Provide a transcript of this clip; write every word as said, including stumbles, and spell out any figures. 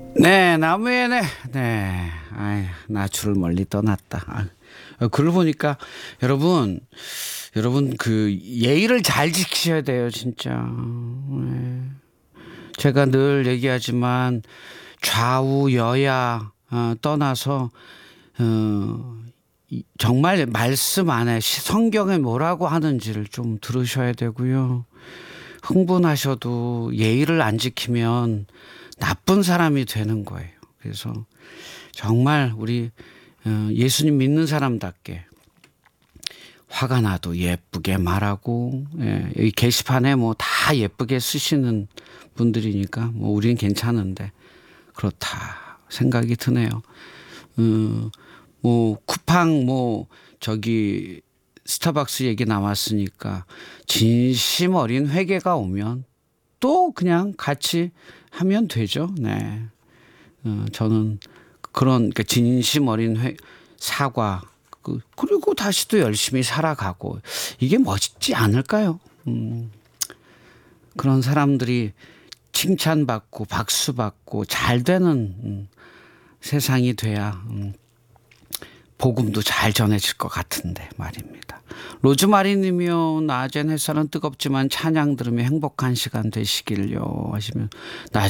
네, 나무에네. 네. 아이, 나주를 멀리 떠났다. 아, 어, 글을 보니까 여러분, 여러분 그 예의를 잘 지키셔야 돼요, 진짜. 네. 제가 늘 얘기하지만 좌우 여야 어, 떠나서 어, 이- 정말 말씀 안에 시- 성경에 뭐라고 하는지를 좀 들으셔야 되고요. 흥분하셔도 예의를 안 지키면 나쁜 사람이 되는 거예요. 그래서 정말 우리 어, 예수님 믿는 사람답게 화가 나도 예쁘게 말하고, 예, 여기 게시판에 뭐 다 예쁘게 쓰시는 분들이니까 뭐 우리는 괜찮은데 그렇다 생각이 드네요. 어, 뭐 쿠팡 뭐 저기 스타벅스 얘기 나왔으니까 진심 어린 회개가 오면 또 그냥 같이 하면 되죠. 네. 어, 저는 그런 그 진심 어린 회, 사과 그, 그리고 다시 또 열심히 살아가고 이게 멋있지 않을까요? 음, 그런 사람들이 칭찬받고 박수받고 잘 되는 음, 세상이 돼야 음, 복음도 잘 전해질 것 같은데 말입니다. 로즈마리님이요. 낮엔 햇살은 뜨겁지만 찬양 들으며 행복한 시간 되시길요 하시면